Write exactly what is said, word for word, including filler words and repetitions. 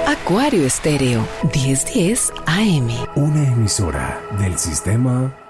Acuario Estéreo, diez diez A M. Una emisora del sistema